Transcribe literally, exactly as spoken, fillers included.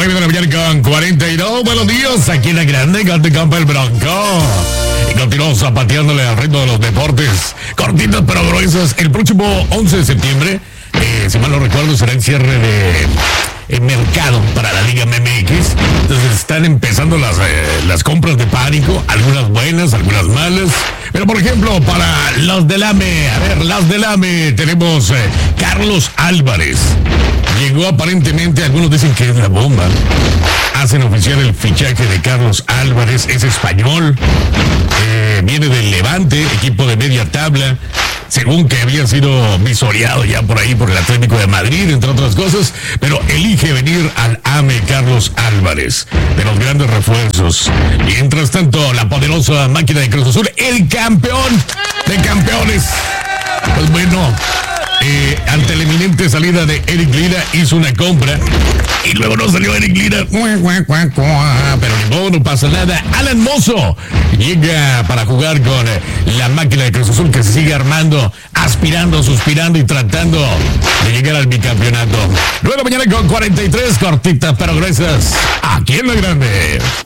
nueve de la mañana con cuarenta y dos. Buenos días, aquí en la grande, Grande Campo el Bronco. Y continuamos zapateándole al ritmo de los deportes. Cortitas pero gruesas. El próximo once de septiembre, eh, si mal no recuerdo, será el cierre de el mercado para la Liga M M X. Entonces están empezando las, eh, las compras de pánico, algunas buenas, algunas malas. Pero por ejemplo, para los del A M E, a ver, las del A M E, tenemos eh, Carlos Álvarez. Llegó aparentemente, algunos dicen que es la bomba. Hacen oficial el fichaje de Carlos Álvarez, es español, eh, viene del Levante, equipo de media tabla, según que había sido visoreado ya por ahí por el Atlético de Madrid, entre otras cosas, pero elige venir al A M E Carlos Álvarez, de los grandes refuerzos. Mientras tanto, la poderosa máquina de Cruz Azul, el campeón de campeones, pues bueno, Eh, ante la inminente salida de Eric Lira, hizo una compra y luego no salió Eric Lira, pero ni modo, no pasa nada. Alan Mozo llega para jugar con la máquina de Cruz Azul, que se sigue armando, aspirando, suspirando y tratando de llegar al bicampeonato. nueve de la mañana con cuarenta y tres, cortitas pero gruesas, aquí en La Grande.